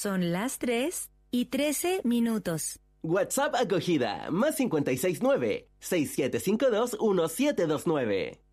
Son las 3:13. WhatsApp acogida, +569 6752 1729.